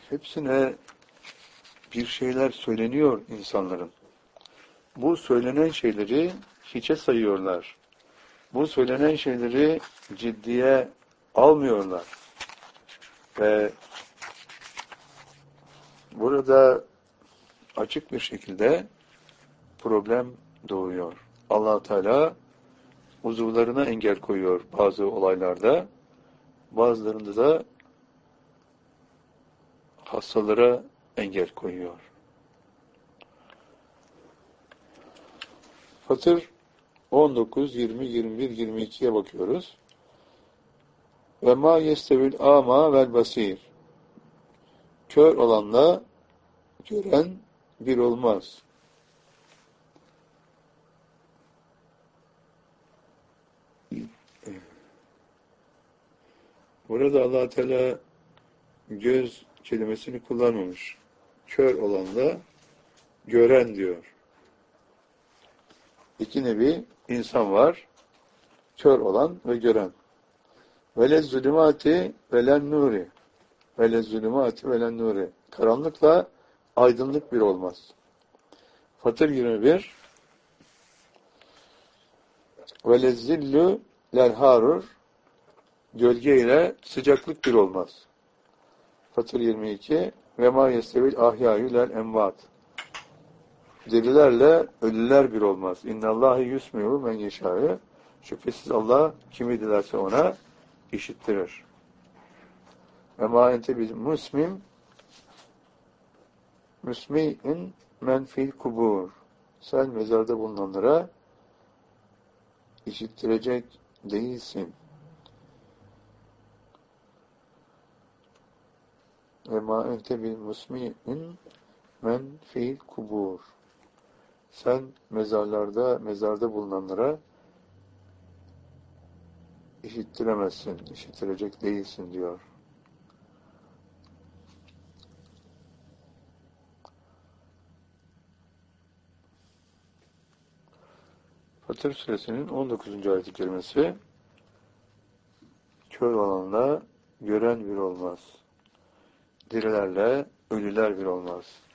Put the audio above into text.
hepsine bir şeyler söyleniyor insanların. Bu söylenen şeyleri hiçe sayıyorlar. Bu söylenen şeyleri ciddiye almıyorlar. Ve burada açık bir şekilde problem doğuyor. Allah Teala uzuvlarına engel koyuyor bazı olaylarda. Bazılarında da hastalara engel koyuyor. Fatır 19, 20, 21, 22'ye bakıyoruz. Ve ma yestevil ama vel basir. Kör olanla gören bir olmaz. Burada Allah Teala göz kelimesini kullanmamış. Kör olanla gören diyor. İki nevi insan var. Kör olan ve gören. Vele zulümati velen nuri. Vele zulümati velen nuri. Karanlıkla aydınlık bir olmaz. Fatır 21. Vele zillü lel harur. Gölge ile sıcaklık bir olmaz. Fatır 22. Ve ma yestevil ahyâyü lel envat. Dirilerle ölüler bir olmaz. İnnallâhi yusmi'u men yeşâ'ı. Şüphesiz Allah kimi dilerse ona işittirir. Ve ma ente bil musmi'in men fil kubur. Sen mezarda bulunanlara işittirecek değilsin. Ve ma ente bil musmi'in men fil kubur. Sen mezarda bulunanlara işittiremezsin, işittirecek değilsin diyor. Fatır Suresinin 19. ayet-i kerimesi kör olanla gören bir olmaz. Dirilerle ölüler bir olmaz.